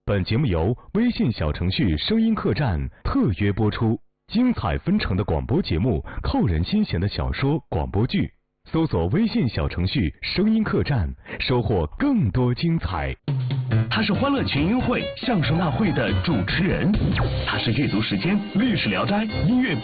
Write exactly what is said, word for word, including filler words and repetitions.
本节目由微信小程序声音客栈特约播出，精彩纷呈的广播节目，扣人心弦的小说、广播剧，搜索微信小程序声音客栈，收获更多精彩。 他是欢乐群英会相声大会的主持人，他是阅读时间、历史聊斋、音乐